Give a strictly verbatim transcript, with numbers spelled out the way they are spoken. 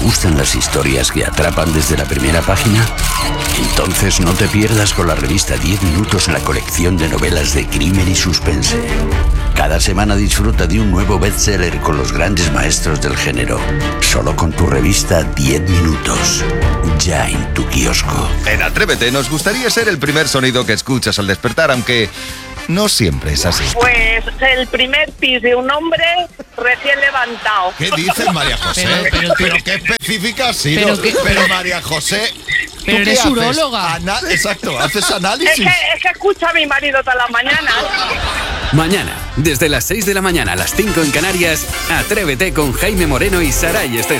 gustan las historias que atrapan desde la primera página? Entonces no te pierdas con la revista diez minutos, la colección de novelas de crimen y suspense. Cada semana disfruta de un nuevo bestseller con los grandes maestros del género. Solo con tu revista diez minutos. Ya en tu kiosco. En Atrévete nos gustaría ser el primer sonido que escuchas al despertar, aunque no siempre es así. Pues el primer pis de un hombre recién levantado. ¿Qué dices, María José? Pero, pero, Pero qué específica has sido. Pero qué- Pero María José, ¿tú Pero qué eres haces? uróloga. Ana- Exacto, haces Es análisis. que, es que escucha a mi marido todas las mañanas. Mañana, desde las seis de la mañana a las cinco en Canarias, Atrévete con Jaime Moreno y Saray Esteso.